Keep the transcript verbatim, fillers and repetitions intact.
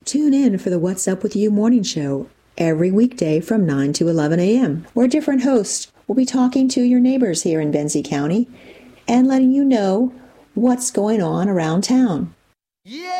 Tune in for the What's Up With You morning show every weekday from nine to eleven a.m., where different hosts will be talking to your neighbors here in Benzie County and letting you know what's going on around town. Yeah!